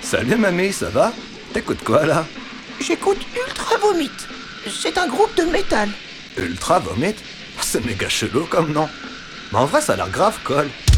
Salut mamie, ça va? T'écoutes quoi là? J'écoute Ultra Vomit. C'est un groupe de métal. Ultra Vomit? C'est méga chelou comme nom. Mais en vrai ça a l'air grave cool.